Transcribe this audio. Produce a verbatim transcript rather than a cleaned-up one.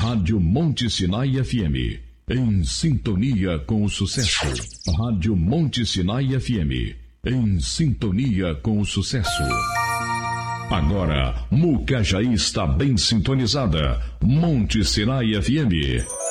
Rádio Monte Sinai F M. Em sintonia com o sucesso. Rádio Monte Sinai F M. Em sintonia com o sucesso. Agora, Mucajaí está bem sintonizada. Monte Sinai F M.